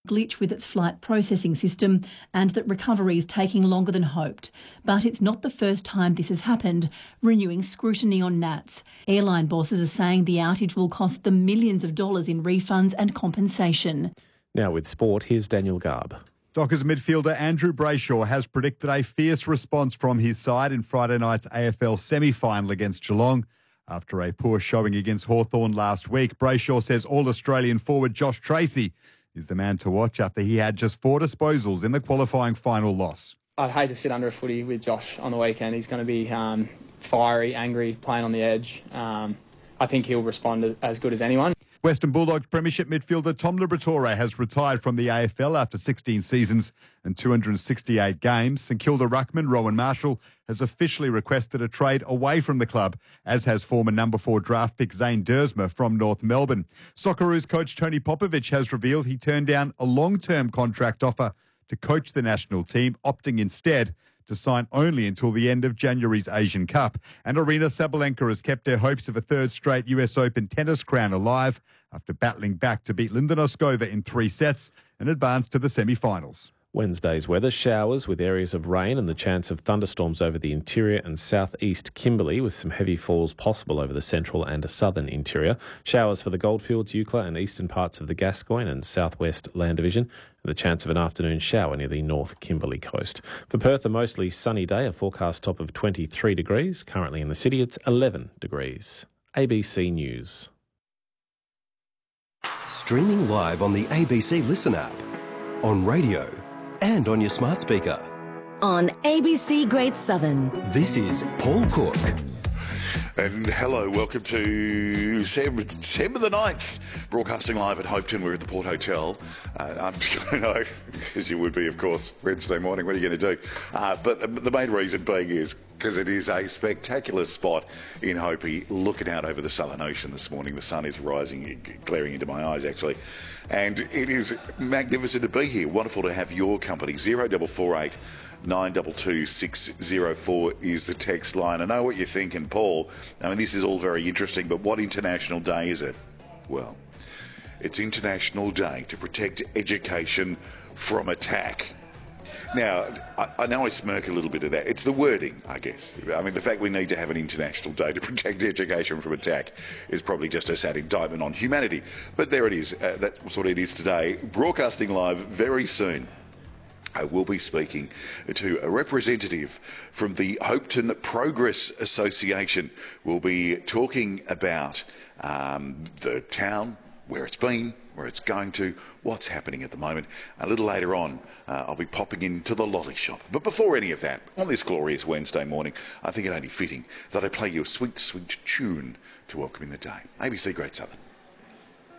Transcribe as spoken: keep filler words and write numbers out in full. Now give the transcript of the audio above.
glitch with its flight processing system and that recovery is taking longer than hoped. But it's not the first time this has happened, renewing scrutiny on Nats. Airline bosses are saying the outage will cost them millions of dollars in refunds and compensation. Now with sport, here's Daniel Garb. Dockers midfielder Andrew Brayshaw has predicted a fierce response from his side in Friday night's A F L semi-final against Geelong. After a poor showing against Hawthorn last week, Brayshaw says All-Australian forward Josh Tracy is the man to watch after he had just four disposals in the qualifying final loss. I'd hate to sit under a footy with Josh on the weekend. He's going to be um, fiery, angry, playing on the edge. Um, I think he'll respond as good as anyone. Western Bulldogs Premiership midfielder Tom Liberatore has retired from the A F L after sixteen seasons and two hundred sixty-eight games. St Kilda ruckman Rowan Marshall has officially requested a trade away from the club, as has former number four draft pick Zane Dersma from North Melbourne. Socceroos coach Tony Popovic has revealed he turned down a long-term contract offer to coach the national team, opting instead to sign only until the end of January's Asian Cup. And Aryna Sabalenka has kept her hopes of a third straight U S Open tennis crown alive after battling back to beat Linda Noskova in three sets and advance to the semi-finals. Wednesday's weather: showers with areas of rain and the chance of thunderstorms over the interior and southeast Kimberley, with some heavy falls possible over the central and southern interior. Showers for the Goldfields, Eucla and eastern parts of the Gascoyne and southwest Land Division, and the chance of an afternoon shower near the North Kimberley coast. For Perth, a mostly sunny day, a forecast top of twenty-three degrees. Currently in the city, it's eleven degrees. A B C News. Streaming live on the A B C Listen app, on radio and on your smart speaker. On A B C Great Southern. This is Paul Cook. And hello, welcome to December the ninth, broadcasting live at Hopetoun. We're at the Port Hotel. Uh, I'm, you know, as you would be, of course, Wednesday morning. What are you going to do? Uh, but the main reason being is because it is a spectacular spot in Hopi, looking out over the Southern Ocean this morning. The sun is rising, glaring into my eyes, actually. And it is magnificent to be here. Wonderful to have your company. zero four four eight nine two two six zero four is the text line. I know what you're thinking, Paul. I mean, this is all very interesting, but what International Day is it? Well, it's International Day to protect education from attack. Now, I, I know I smirk a little bit at that. It's the wording, I guess. I mean, the fact we need to have an International Day to protect education from attack is probably just a sad indictment on humanity. But there it is. Uh, that's what it is today. Broadcasting live very soon. I will be speaking to a representative from the Hopetoun Progress Association. We'll be talking about um, the town, where it's been, where it's going to, what's happening at the moment. A little later on, uh, I'll be popping into the lolly shop. But before any of that, on this glorious Wednesday morning, I think it only fitting that I play you a sweet, sweet tune to welcome in the day. A B C Great Southern.